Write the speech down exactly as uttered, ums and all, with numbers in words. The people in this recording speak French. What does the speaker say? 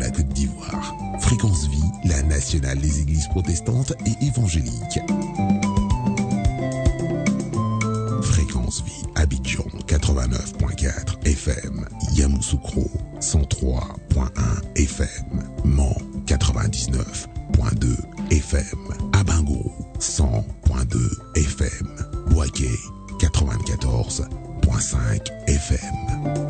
la Côte d'Ivoire. Fréquence Vie, la nationale des églises protestantes et évangéliques. Fréquence Vie, Abidjan quatre-vingt-neuf point quatre F M, Yamoussoukro cent trois point un F M, Mans quatre-vingt-dix-neuf point deux F M, Abango cent point deux F M, Boaké quatre-vingt-quatorze point cinq F M.